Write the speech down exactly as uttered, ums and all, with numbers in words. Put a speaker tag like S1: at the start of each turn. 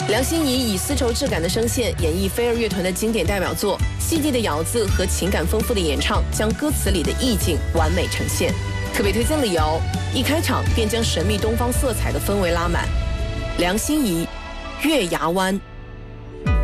S1: 梁心颐以丝绸质感的声线演绎飞儿乐团的经典代表作，细腻的咬字和情感丰富的演唱，将歌词里的意境完美呈现。特别推荐理由：一开场便将神秘东方色彩的氛围拉满。梁心颐，月牙湾。